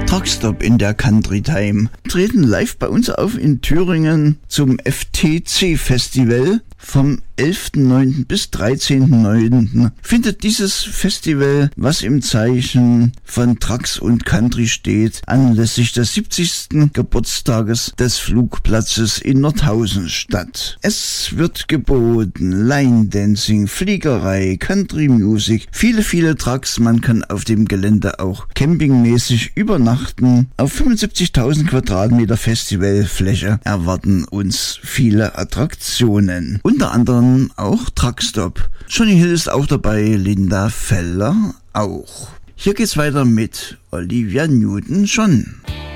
Truckstop in der Country Time. Treten live bei uns auf in Thüringen zum FTC Festival. Vom 11.9. bis 13.9. findet dieses Festival, was im Zeichen von Trucks und Country steht, anlässlich des 70. Geburtstages des Flugplatzes in Nordhausen statt. Es wird geboten Line Dancing, Fliegerei, Country Music, viele Trucks. Man kann auf dem Gelände auch campingmäßig übernachten. Auf 75.000 Quadratmeter Festivalfläche erwarten uns viele Attraktionen. Unter anderem auch Truckstop. Johnny Hill ist auch dabei, Linda Feller auch. Hier geht's weiter mit Olivia Newton-John.